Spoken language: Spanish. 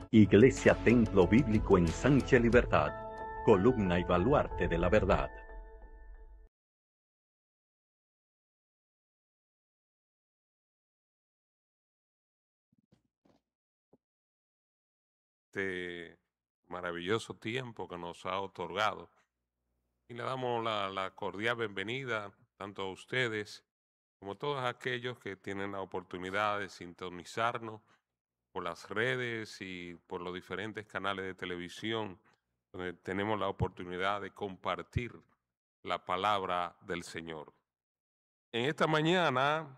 Iglesia Templo Bíblico Ensanche Libertad, columna y baluarte de la verdad. Este maravilloso tiempo que nos ha otorgado. Y le damos la cordial bienvenida tanto a ustedes como a todos aquellos que tienen la oportunidad de sintonizarnos por las redes y por los diferentes canales de televisión, donde tenemos la oportunidad de compartir la palabra del Señor. En esta mañana